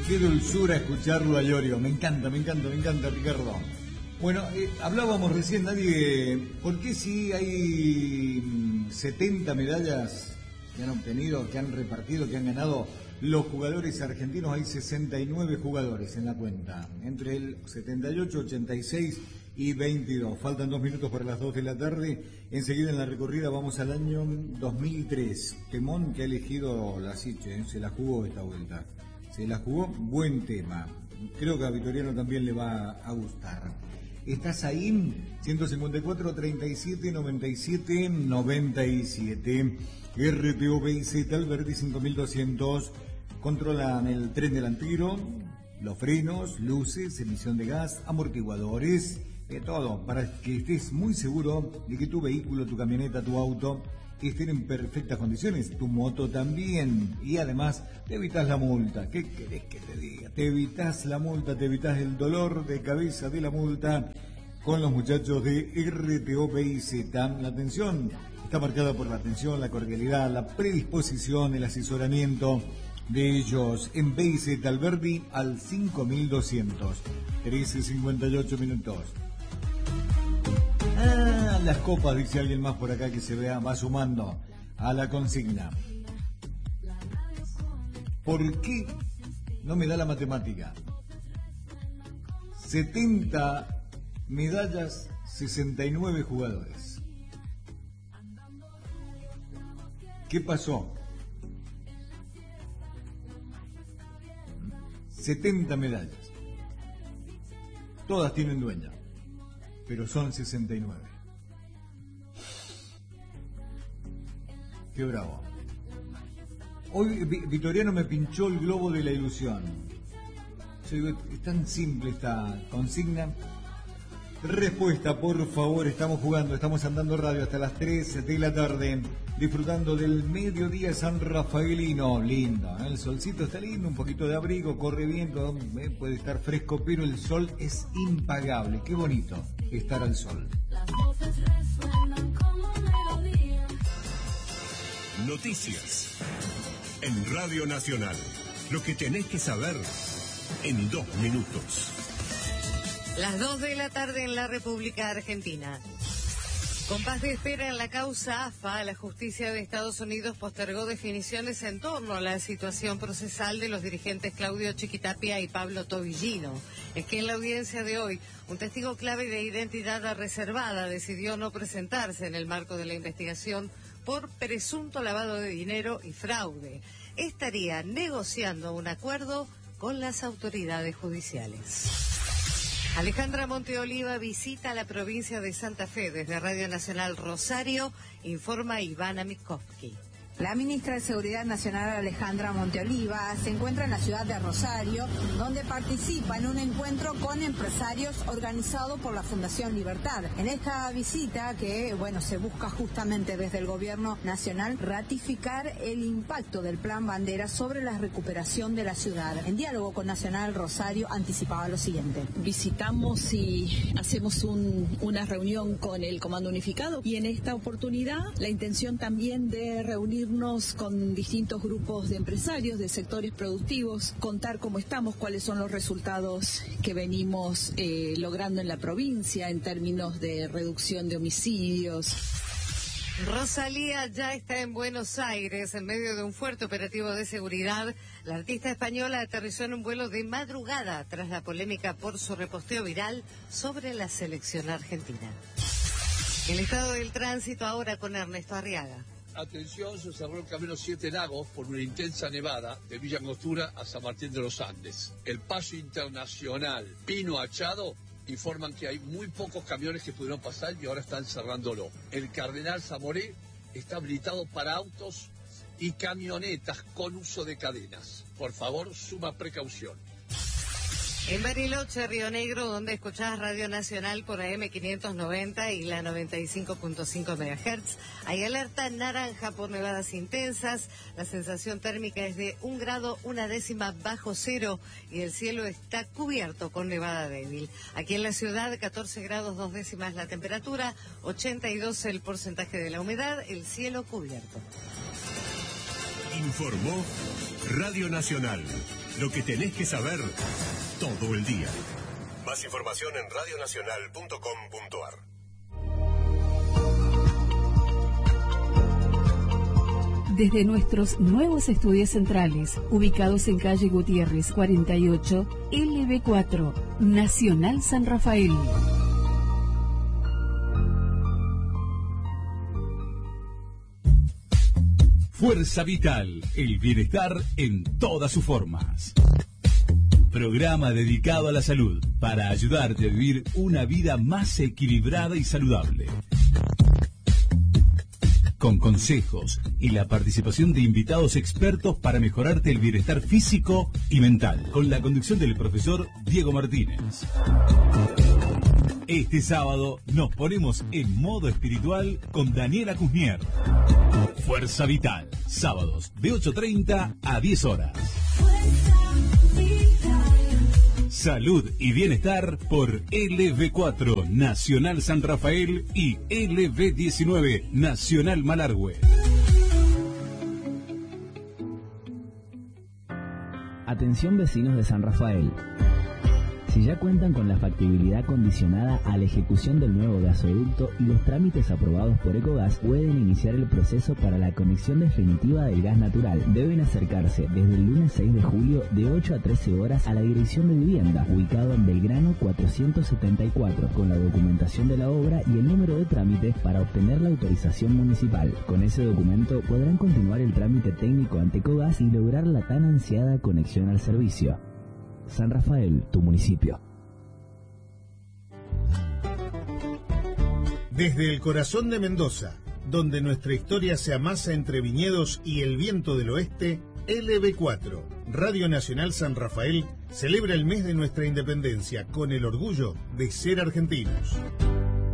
qué dulzura escucharlo a Iorio. Me encanta, Ricardo. Bueno, hablábamos recién, ¿por qué si hay 70 medallas que han obtenido, que han repartido, que han ganado los jugadores argentinos? Hay 69 jugadores en la cuenta, entre el 78, 86 y 22. Faltan 2 minutos para las 2 de la tarde. Enseguida en la recorrida vamos al año 2003. Temón que ha elegido la Siche, se la jugó esta vuelta. Se la jugó, buen tema. Creo que a Vitoriano también le va a gustar. ¿Estás ahí? 154 37 97 97. RTO BIZ Alberdi 5200. Controlan el tren delantero, los frenos, luces, emisión de gas, amortiguadores, todo para que estés muy seguro de que tu vehículo, tu camioneta, tu auto estén en perfectas condiciones, tu moto también, y además te evitas la multa. ¿Qué querés que te diga? Te evitas la multa, te evitas el dolor de cabeza de la multa con los muchachos de RTO BIZ. La atención está marcada por la atención, la cordialidad, la predisposición, el asesoramiento de ellos en BIZ Alberdi al 5200. 13:58 minutos. Las copas, dice alguien más por acá que se vea, va sumando a la consigna. ¿Por qué no me da la matemática? 70 medallas, 69 jugadores. ¿Qué pasó? 70 medallas. Todas tienen dueña, pero son 69. Qué bravo. Hoy Vitoriano me pinchó el globo de la ilusión. Yo digo, es tan simple esta consigna. Respuesta, por favor. Estamos jugando, estamos andando radio hasta las 3 de la tarde, disfrutando del mediodía san rafaelino. Lindo, ¿eh? El solcito está lindo, un poquito de abrigo, corre viento, puede estar fresco, pero el sol es impagable. Qué bonito estar al sol. Noticias en Radio Nacional. Lo que tenés que saber en 2 minutos. Las 2 de la tarde en la República Argentina. Compás de espera en la causa AFA, la justicia de Estados Unidos postergó definiciones en torno a la situación procesal de los dirigentes Claudio Chiquitapia y Pablo Tobillino. Es que en la audiencia de hoy, un testigo clave de identidad reservada decidió no presentarse en el marco de la investigación por presunto lavado de dinero y fraude. Estaría negociando un acuerdo con las autoridades judiciales. Alejandra Monteoliva visita la provincia de Santa Fe. Desde Radio Nacional Rosario, informa Ivana Miskovsky. La ministra de Seguridad Nacional, Alejandra Monteoliva, se encuentra en la ciudad de Rosario, donde participa en un encuentro con empresarios organizado por la Fundación Libertad. En esta visita que, se busca justamente desde el Gobierno Nacional ratificar el impacto del Plan Bandera sobre la recuperación de la ciudad. En diálogo con Nacional Rosario anticipaba lo siguiente. Visitamos y hacemos una reunión con el Comando Unificado y en esta oportunidad la intención también de reunirnos con distintos grupos de empresarios, de sectores productivos, contar cómo estamos, cuáles son los resultados que venimos logrando en la provincia en términos de reducción de homicidios. Rosalía ya está en Buenos Aires en medio de un fuerte operativo de seguridad. La artista española aterrizó en un vuelo de madrugada tras la polémica por su reposteo viral sobre la selección argentina. El estado del tránsito ahora con Ernesto Arriaga. Atención, se cerró el camino 7 Lagos por una intensa nevada de Villa Angostura a San Martín de los Andes. El paso internacional Pino Achado informan que hay muy pocos camiones que pudieron pasar y ahora están cerrándolo. El Cardenal Zamoré está habilitado para autos y camionetas con uso de cadenas. Por favor, suma precaución. En Bariloche, Río Negro, donde escuchás Radio Nacional por AM 590 y la 95.5 MHz, hay alerta naranja por nevadas intensas. La sensación térmica es de 1 grado 1 décima bajo cero y el cielo está cubierto con nevada débil. Aquí en la ciudad, 14 grados 2 décimas la temperatura, 82 el porcentaje de la humedad, el cielo cubierto. Informó Radio Nacional. Lo que tenés que saber todo el día. Más información en radionacional.com.ar. Desde nuestros nuevos estudios centrales, ubicados en calle Gutiérrez 48, LB4, Nacional San Rafael. Fuerza Vital, el bienestar en todas sus formas. Programa dedicado a la salud para ayudarte a vivir una vida más equilibrada y saludable. Con consejos y la participación de invitados expertos para mejorarte el bienestar físico y mental, con la conducción del profesor Diego Martínez. Este sábado nos ponemos en modo espiritual con Daniela Cusnier. Fuerza Vital, sábados de 8:30 a 10 horas. Salud y bienestar por LB4 Nacional San Rafael y LB19 Nacional Malargüe. Atención vecinos de San Rafael. Si ya cuentan con la factibilidad condicionada a la ejecución del nuevo gasoducto y los trámites aprobados por Ecogas, pueden iniciar el proceso para la conexión definitiva del gas natural. Deben acercarse desde el lunes 6 de julio de 8 a 13 horas a la Dirección de Vivienda, ubicado en Belgrano 474, con la documentación de la obra y el número de trámite para obtener la autorización municipal. Con ese documento podrán continuar el trámite técnico ante Ecogas y lograr la tan ansiada conexión al servicio. San Rafael, tu municipio. Desde el corazón de Mendoza, donde nuestra historia se amasa entre viñedos y el viento del oeste, LB4, Radio Nacional San Rafael, celebra el mes de nuestra independencia con el orgullo de ser argentinos.